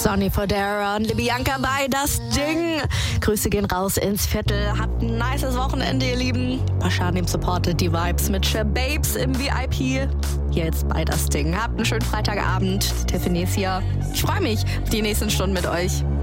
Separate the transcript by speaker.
Speaker 1: Sonny Fodera und Libianca bei Das Ding. Grüße gehen raus ins Viertel. Habt ein nices Wochenende, ihr Lieben. Bashanim supportet die Vibes mit Babes im VIP. Jetzt bei Das Ding. Habt einen schönen Freitagabend. Tiffany ist hier. Ich freue mich auf die nächsten Stunden mit euch.